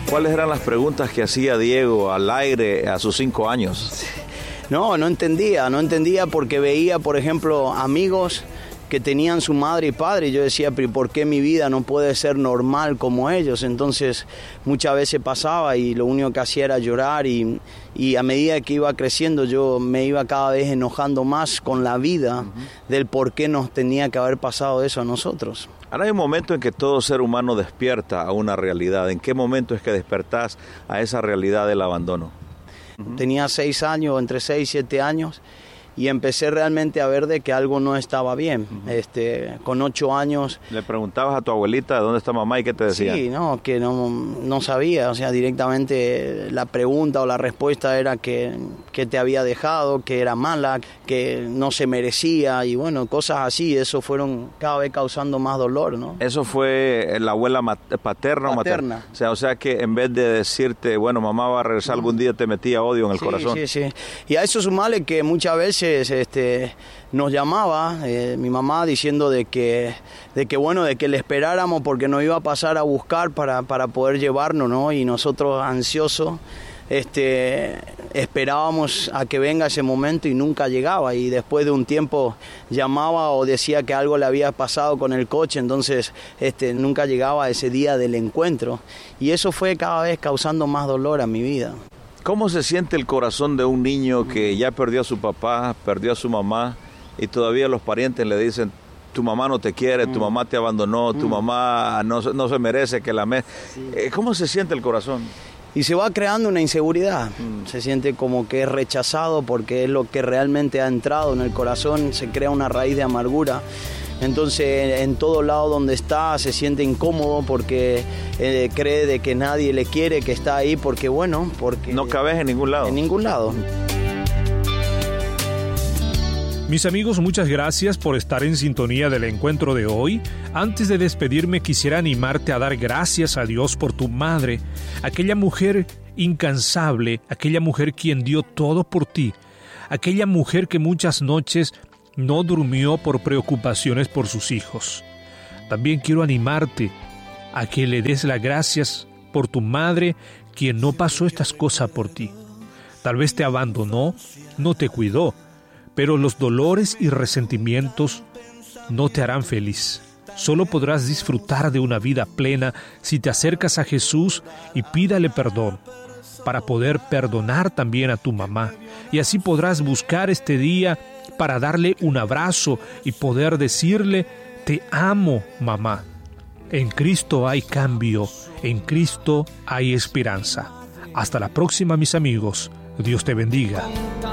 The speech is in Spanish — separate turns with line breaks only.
¿Cuáles eran las preguntas que hacía Diego al aire a sus 5 años?
No entendía porque veía, por ejemplo, amigos que tenían su madre y padre, y yo decía, pero ¿por qué mi vida no puede ser normal como ellos? Entonces muchas veces pasaba y lo único que hacía era llorar, y a medida que iba creciendo yo me iba cada vez enojando más con la vida del por qué nos tenía que haber pasado eso a nosotros.
Ahora hay un momento en que todo ser humano despierta a una realidad. ¿En qué momento es que despertás a esa realidad del abandono?
Tenía 6 años, entre 6 y 7 años, y empecé realmente a ver de que algo no estaba bien. Con 8 años...
¿Le preguntabas a tu abuelita dónde está mamá y qué te decía?
Sí, que no sabía, o sea, directamente la pregunta o la respuesta era que te había dejado, que era mala, que no se merecía, y bueno, cosas así. Eso fueron cada vez causando más dolor, ¿no?
¿Eso fue la abuela paterna o materna? O sea que en vez de decirte, bueno, mamá va a regresar algún día, te metía odio en el corazón.
Sí. Y a eso sumarle que muchas veces nos llamaba mi mamá diciendo de que le esperáramos porque nos iba a pasar a buscar para poder llevarnos, ¿no? Y nosotros ansiosos esperábamos a que venga ese momento y nunca llegaba, y después de un tiempo llamaba o decía que algo le había pasado con el coche, entonces nunca llegaba ese día del encuentro, y eso fue cada vez causando más dolor a mi vida.
¿Cómo se siente el corazón de un niño que ya perdió a su papá, perdió a su mamá, y todavía los parientes le dicen, tu mamá no te quiere, tu mamá te abandonó, tu mamá no se merece que la ames? Sí. ¿Cómo se siente el corazón?
Y se va creando una inseguridad, se siente como que es rechazado porque es lo que realmente ha entrado en el corazón, se crea una raíz de amargura. Entonces en todo lado donde está se siente incómodo porque cree de que nadie le quiere, que está ahí porque no
cabes en ningún lado.
En ningún lado.
Mis amigos, muchas gracias por estar en sintonía del encuentro de hoy. Antes de despedirme, quisiera animarte a dar gracias a Dios por tu madre, aquella mujer incansable, aquella mujer quien dio todo por ti, aquella mujer que muchas noches no durmió por preocupaciones por sus hijos. También quiero animarte a que le des las gracias por tu madre, quien no pasó estas cosas por ti. Tal vez te abandonó, no te cuidó, pero los dolores y resentimientos no te harán feliz. Solo podrás disfrutar de una vida plena si te acercas a Jesús y pídale perdón, para poder perdonar también a tu mamá. Y así podrás buscar este día para darle un abrazo y poder decirle, te amo, mamá. En Cristo hay cambio, en Cristo hay esperanza. Hasta la próxima, mis amigos. Dios te bendiga.